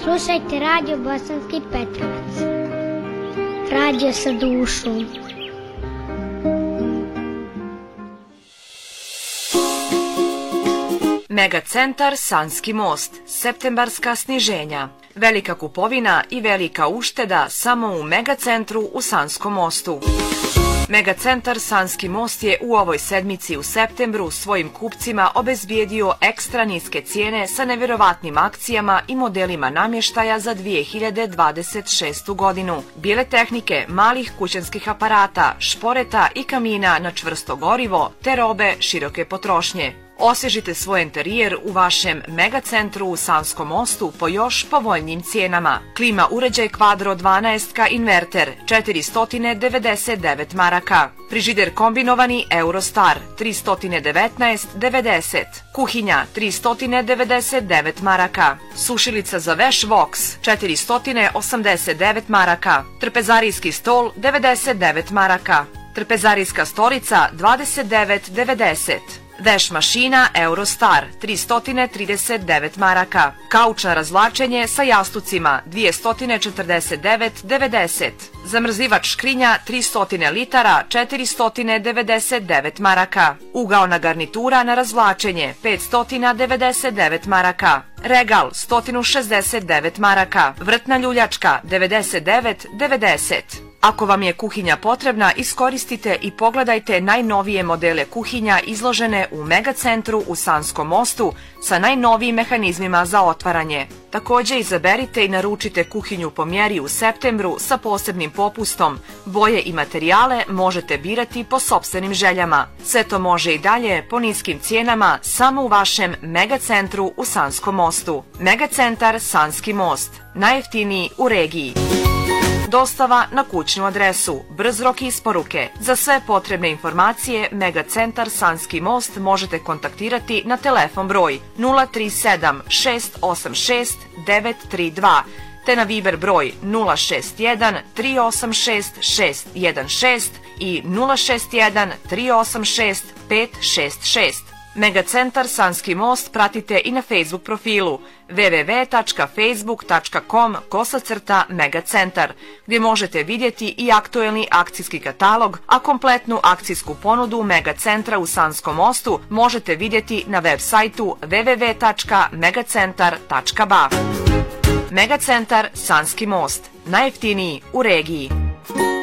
Slušajte Radio Bosanski Petrovac. Radio sa dušom. Megacentar Sanski most, septembarska sniženja, velika kupovina i velika ušteda samo u Megacentru u Sanskom mostu. Megacentar Sanski most je u ovoj sedmici u septembru svojim kupcima obezbijedio ekstra niske cijene sa nevjerovatnim akcijama i modelima namještaja za 2026. godinu. Bijele tehnike, malih kućanskih aparata, šporeta i kamina na čvrsto gorivo te robe široke potrošnje. Osvježite svoj interijer u vašem Megacentru u Sanskom mostu po još povoljnijim cijenama. Klima uređaj Quadro 12 inverter 499 maraka. Frižider kombinovani Eurostar 319,90. Kuhinja 399 maraka. Sušilica za veš Vox 489 maraka. Trpezarijski stol 99 maraka. Trpezarijska stolica 29,90. Veš mašina Eurostar 339 maraka. Kauč na razvlačenje sa jastucima 249,90. Zamrzivač škrinja 300 litara 499 maraka. Ugaona garnitura na razvlačenje 599 maraka. Regal 169 maraka. Vrtna ljuljačka 99,90. Ako vam je kuhinja potrebna, iskoristite i pogledajte najnovije modele kuhinja izložene u Megacentru u Sanskom mostu sa najnovijim mehanizmima za otvaranje. Također izaberite i naručite kuhinju po mjeri u septembru sa posebnim popustom. Boje i materijale možete birati po sopstvenim željama. Sve to može i dalje po niskim cijenama samo u vašem Megacentru u Sanskom mostu. Megacentar Sanski most, najjeftiniji u regiji. Dostava na kućnu adresu, brz rok isporuke. Za sve potrebne informacije Megacentar Sanski most možete kontaktirati na telefon broj 037 686 932 te na Viber broj 061 386 616 i 061 386 566. Megacentar Sanski most pratite i na Facebook profilu www.facebook.com/Megacentar, gdje možete vidjeti i aktuelni akcijski katalog, a kompletnu akcijsku ponudu Megacentra u Sanskom mostu možete vidjeti na web sajtu www.megacentar.ba. Megacentar Sanski most, najjeftiniji u regiji.